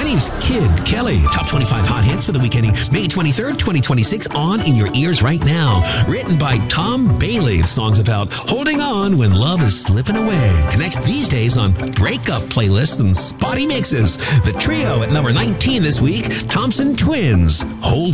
name's Kid Kelly. Top 25 hot hits for the week ending May 23rd, 2026, on in your ears right now. Written by Tom Bailey. The song's about holding on when love is slipping away. Connects these days on breakup playlists and spotty mixes. The trio at number 19 this week, Thompson Twins. Hold